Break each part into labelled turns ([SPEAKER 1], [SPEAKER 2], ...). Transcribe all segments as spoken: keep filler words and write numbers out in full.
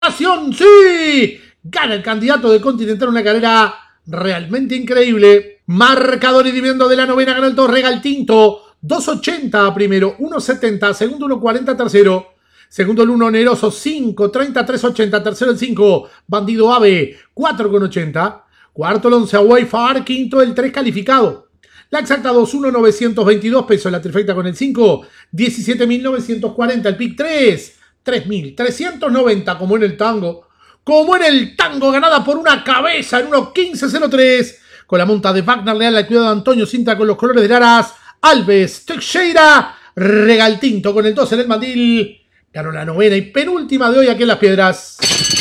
[SPEAKER 1] ¡Sí! Gana el candidato de Continental, una carrera realmente increíble. Marcador y dividendo de la novena, ganó el Torre Galtinto. dos ochenta primero, uno setenta, segundo uno cuarenta tercero. Segundo el uno oneroso, cinco treinta, tres ochenta. Tercero el cinco, Bandido Ave, cuatro ochenta. Cuarto el once, Wayfar. Quinto el tres calificado. La exacta dos uno novecientos veintidós pesos. La trifecta con el cinco, diecisiete mil novecientos cuarenta. El pick tres, tres mil trescientos noventa, como en el tango. Como en el tango, ganada por una cabeza en uno quince cero tres. Con la monta de Wagner Leal, el cuidado de Antonio Cinta con los colores de Laras. Alves, Teixeira, Regaltinto con el dos en el mandil. Ganó la novena y penúltima de hoy aquí en Las Piedras.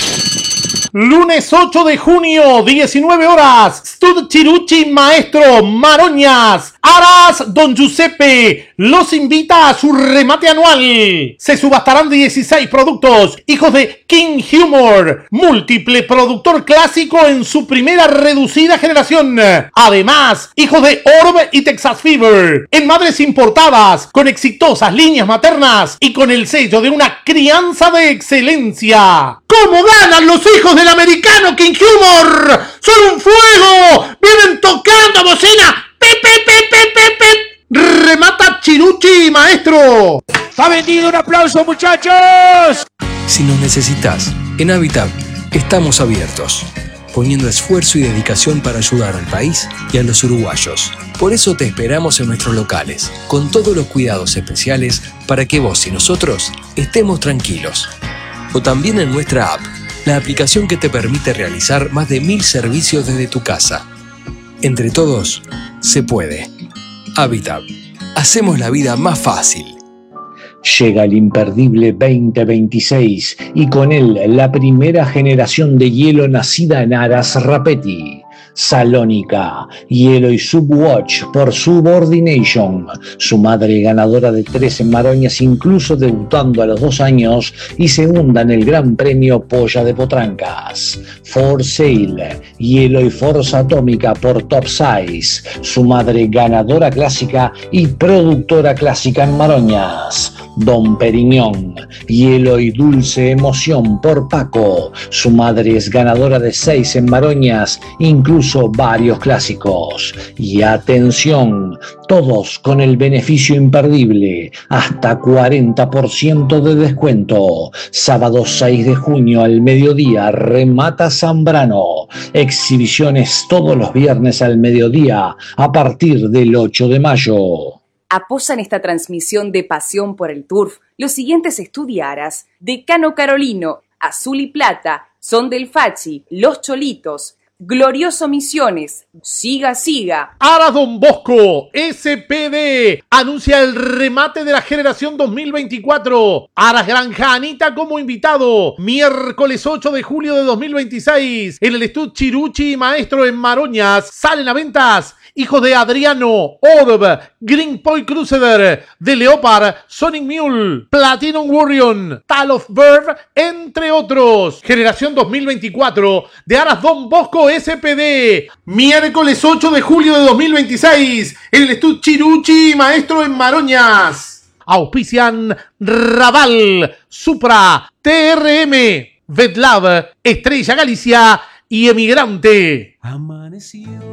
[SPEAKER 1] Lunes ocho de junio, diecinueve horas. Stud Chiruchi Maestro Maroñas. Aras Don Giuseppe los invita a su remate anual. Se subastarán dieciséis productos, hijos de King Humor, múltiple productor clásico en su primera reducida generación. Además, hijos de Orb y Texas Fever, en madres importadas, con exitosas líneas maternas y con el sello de una crianza de excelencia. ¿Cómo ganan los hijos del americano King Humor? ¡Son un fuego! ¡Vienen tocando bocina! ¡Pip, pip, pip, pip, pip, pip! ¡Remata Chiruchi, maestro!
[SPEAKER 2] ¡Está vendido! ¡Un aplauso, muchachos!
[SPEAKER 3] Si nos necesitas, en Habitat estamos abiertos, poniendo esfuerzo y dedicación para ayudar al país y a los uruguayos. Por eso te esperamos en nuestros locales, con todos los cuidados especiales para que vos y nosotros estemos tranquilos. O también en nuestra app, la aplicación que te permite realizar más de mil servicios desde tu casa. Entre todos, se puede. Habitat. Hacemos la vida más fácil.
[SPEAKER 4] Llega el imperdible veinte veintiséis y con él la primera generación de hielo nacida en Aras Rapetti. Salónica, Hielo y Subwatch por Subordination, su madre ganadora de tres en Maroñas, incluso debutando a los dos años, y segunda en el Gran Premio Polla de Potrancas. For Sale, Hielo y Forza Atómica por Top Size, su madre ganadora clásica y productora clásica en Maroñas. Don Periñón, Hielo y Dulce Emoción por Paco, su madre es ganadora de seis en Maroñas, incluso varios clásicos. Y atención, todos con el beneficio imperdible, hasta cuarenta por ciento de descuento. Sábado seis de junio al mediodía, remata Zambrano. Exhibiciones todos los viernes al mediodía, a partir del ocho de mayo.
[SPEAKER 5] Apoyan esta transmisión de Pasión por el Turf los siguientes estudiaras: Decano Carolino, Azul y Plata, Son del Fachi, Los Cholitos, Glorioso Misiones, Siga Siga.
[SPEAKER 1] Aras Don Bosco, S P D, anuncia el remate de la generación dos mil veinticuatro. Aras Granja Anita como invitado. Miércoles ocho de julio de dos mil veintiséis, en el Estud Chiruchi Maestro en Maroñas. Salen a ventas hijos de Adriano, Orb, Green Point Crusader, de Leopard, Sonic Mule, Platinum Warrior, Tal of Bird, entre otros. Generación dos mil veinticuatro de Aras Don Bosco S P D. Miércoles ocho de julio de dos mil veintiséis, en el Estud Chiruchi Maestro en Maroñas. Auspician Raval, Supra, T R M, Vetlab, Estrella Galicia y Emigrante. Amaneció.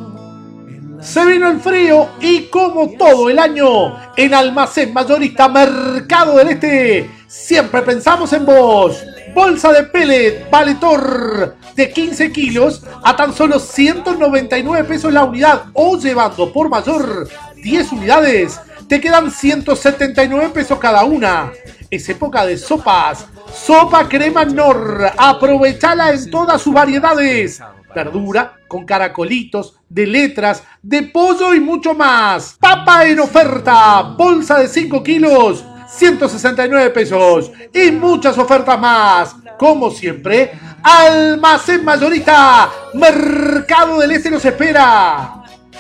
[SPEAKER 1] Se vino el frío y como todo el año, en Almacén Mayorista Mercado del Este, siempre pensamos en vos. Bolsa de pellet Valetor de quince kilos a tan solo ciento noventa y nueve pesos la unidad, o llevando por mayor diez unidades, te quedan ciento setenta y nueve pesos cada una. Es época de sopas. Sopa Crema Nor, aprovechala en todas sus variedades. Verdura con caracolitos, de letras, de pollo y mucho más. Papa en oferta, bolsa de cinco kilos, ciento sesenta y nueve pesos. Y muchas ofertas más. Como siempre, Almacén Mayorista Mercado del Este los espera.